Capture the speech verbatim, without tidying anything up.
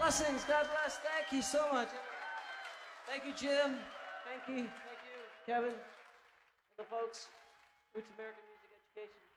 Blessings. God bless. Thank you so much. Thank you, Jim. Thank you. Thank you, Kevin. And the folks. Roots American Music Education.